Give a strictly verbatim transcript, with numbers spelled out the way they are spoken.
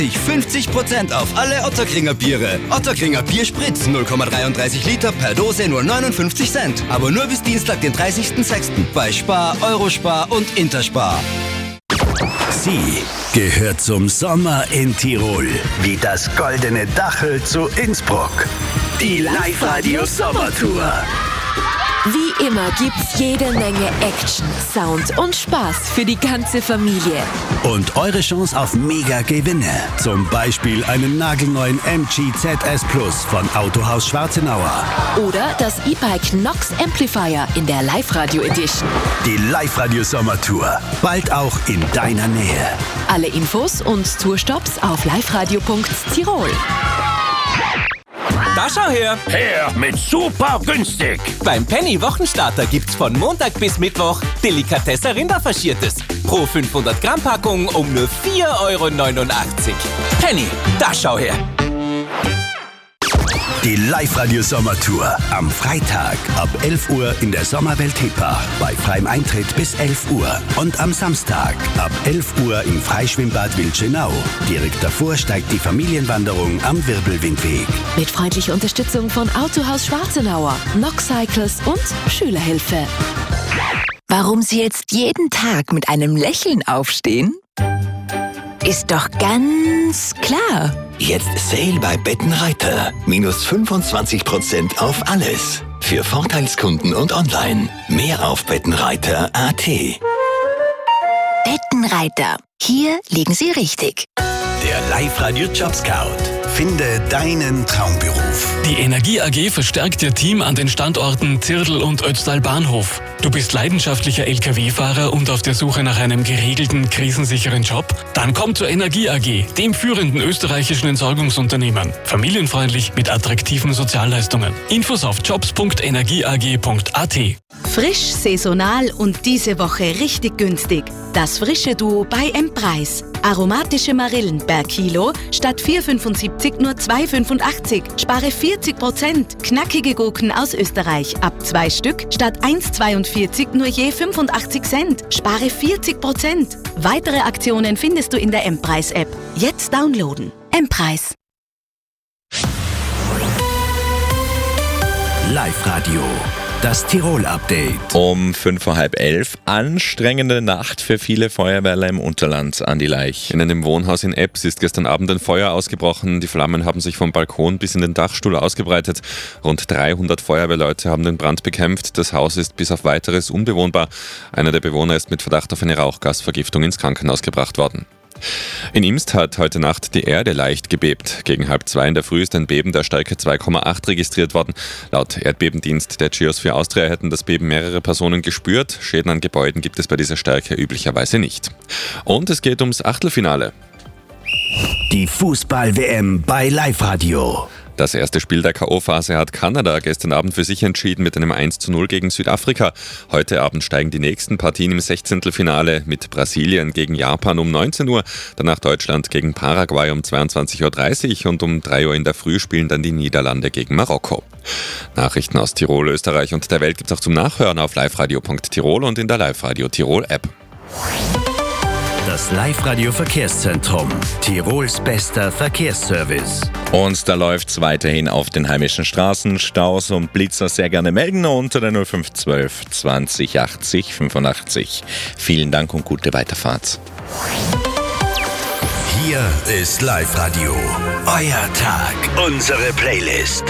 fünfzig Prozent auf alle Ottakringer Biere. Ottakringer Bierspritz null Komma dreiunddreißig Liter per Dose nur neunundfünfzig Cent. Aber nur bis Dienstag, den dreißigsten sechsten bei Spar, Eurospar und Interspar. Sie gehört zum Sommer in Tirol, wie das goldene Dachel zu Innsbruck. Die Live-Radio Sommertour. Wie immer gibt's jede Menge Action, Sound und Spaß für die ganze Familie. Und eure Chance auf Mega-Gewinne. Zum Beispiel einen nagelneuen M G Z S Plus von Autohaus Schwarzenauer. Oder das E-Bike Nox Amplifier in der Live-Radio Edition. Die Live-Radio Sommertour. Bald auch in deiner Nähe. Alle Infos und Tourstops auf liveradio punkt tirol. Da schau her! Her mit super günstig! Beim Penny Wochenstarter gibt's von Montag bis Mittwoch Delikatesse Rinderfaschiertes. Pro fünfhundert Gramm Packung um nur vier Euro neunundachtzig. Penny, da schau her! Die Live-Radio Sommertour am Freitag ab elf Uhr in der Sommerwelt Hepach bei freiem Eintritt bis elf Uhr. Und am Samstag ab elf Uhr im Freischwimmbad Wildschönau. Direkt davor steigt die Familienwanderung am Wirbelwindweg. Mit freundlicher Unterstützung von Autohaus Schwarzenauer, Nox Cycles und Schülerhilfe. Warum Sie jetzt jeden Tag mit einem Lächeln aufstehen? Ist doch ganz klar. Jetzt Sale bei Bettenreiter. Minus fünfundzwanzig Prozent auf alles. Für Vorteilskunden und online. Mehr auf bettenreiter punkt a t. Bettenreiter. Hier liegen Sie richtig. Der Live-Radio Job Scout. Finde deinen Traumberuf. Die Energie A G verstärkt ihr Team an den Standorten Zirdl und Ötztal Bahnhof. Du bist leidenschaftlicher L K W-Fahrer und auf der Suche nach einem geregelten, krisensicheren Job? Dann komm zur Energie A G, dem führenden österreichischen Entsorgungsunternehmen. Familienfreundlich mit attraktiven Sozialleistungen. Infos auf jobs punkt energieag punkt a t. Frisch, saisonal und diese Woche richtig günstig. Das frische Duo bei M-Preis. Aromatische Marillen per Kilo statt vier Euro fünfundsiebzig nur zwei Euro fünfundachtzig. Spare vierzig Prozent. Knackige Gurken aus Österreich ab zwei Stück statt eins Euro zweiundvierzig nur je fünfundachtzig Cent. Spare vierzig Prozent. Weitere Aktionen findest du in der M-Preis-App. Jetzt downloaden. M-Preis. Live-Radio. Das Tirol-Update. Um fünf vor halb elf. Anstrengende Nacht für viele Feuerwehrler im Unterland. Andi Leich. In einem Wohnhaus in Ebbs ist gestern Abend ein Feuer ausgebrochen. Die Flammen haben sich vom Balkon bis in den Dachstuhl ausgebreitet. Rund dreihundert Feuerwehrleute haben den Brand bekämpft. Das Haus ist bis auf Weiteres unbewohnbar. Einer der Bewohner ist mit Verdacht auf eine Rauchgasvergiftung ins Krankenhaus gebracht worden. In Imst hat heute Nacht die Erde leicht gebebt. Gegen halb zwei in der Früh ist ein Beben der Stärke zwei Komma acht registriert worden. Laut Erdbebendienst der Geosphere Austria hätten das Beben mehrere Personen gespürt. Schäden an Gebäuden gibt es bei dieser Stärke üblicherweise nicht. Und es geht ums Achtelfinale. Die Fußball-W M bei Live-Radio. Das erste Spiel der K O-Phase hat Kanada gestern Abend für sich entschieden mit einem eins zu null gegen Südafrika. Heute Abend steigen die nächsten Partien im Sechzehntelfinale mit Brasilien gegen Japan um neunzehn Uhr, danach Deutschland gegen Paraguay um zweiundzwanzig Uhr dreißig und um drei Uhr in der Früh spielen dann die Niederlande gegen Marokko. Nachrichten aus Tirol, Österreich und der Welt gibt's auch zum Nachhören auf liveradio punkt tirol und in der Live-Radio Tirol App. Das Live-Radio-Verkehrszentrum. Tirols bester Verkehrsservice. Und da läuft's weiterhin auf den heimischen Straßen. Staus und Blitzer sehr gerne melden unter der null fünf eins zwei zwanzig achtzig fünfundachtzig. Vielen Dank und gute Weiterfahrt. Hier ist Live-Radio. Euer Tag. Unsere Playlist.